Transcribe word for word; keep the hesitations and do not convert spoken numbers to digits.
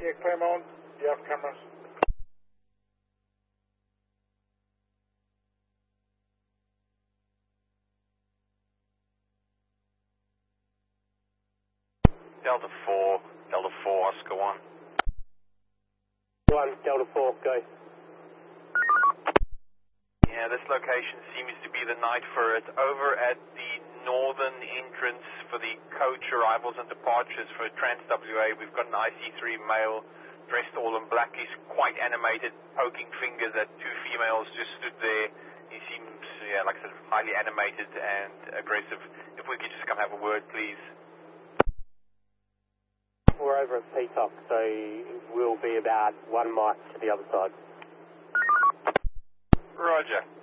Yeah, Claremont, you have cameras. Delta four, Delta four, Oscar one. one, Delta four, go. Yeah, this location seems to be the night for it. Over at the northern entrance for the coach arrivals and departures for Trans-W A, we've got an I C three male dressed all in black. He's quite animated, poking fingers at two females just stood there. He seems, yeah, like I said, highly animated and aggressive. If we could just come have a word, please. We're over at Peacock, so we'll be about one mic to the other side. Roger.